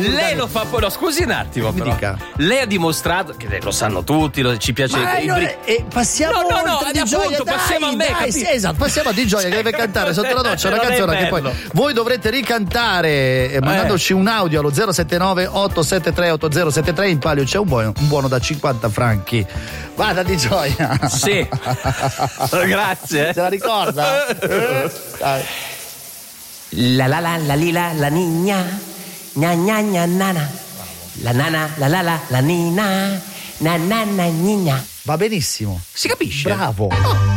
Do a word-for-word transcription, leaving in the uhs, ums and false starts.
Lei lo fa poi, no, scusi un attimo, Mi però. dica. Lei ha dimostrato, che lo sanno tutti, lo, ci piace. Ma i non bri- è- eh, passiamo No, no, no, oltre Di appunto, Gioia, dai, passiamo a me, dai, capi- sì, esatto, passiamo a Di Gioia che deve cantare sotto la doccia una Non è canzone che poi bello. voi dovrete ricantare eh, mandandoci un audio allo zero sette nove otto sette tre otto zero sette tre. In palio c'è un buono, un buono da cinquanta franchi. Vada Di Gioia. Sì. Grazie. Se la ricorda? Dai. La la la la li la la niña, gna gna gna nana, la nana la la la la nina, na na na nina. Va benissimo. Si capisce? Bravo.